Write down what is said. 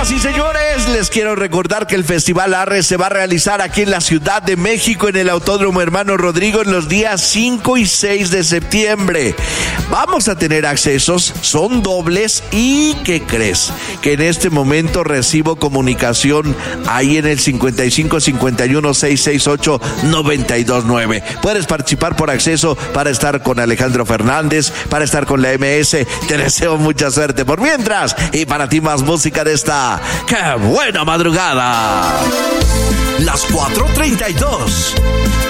Señoras y señores, les quiero recordar que el Festival Arre se va a realizar aquí en la Ciudad de México, en el Autódromo Hermano Rodrigo, en los días 5 y 6 de septiembre. Vamos a tener accesos, son dobles y ¿qué crees? Que en este momento recibo comunicación ahí en el 55 51 668 929. Puedes participar por acceso para estar con Alejandro Fernández, para estar con la MS. Te deseo mucha suerte por mientras, y para ti más música de esta ¡qué buena madrugada! Las 4:32.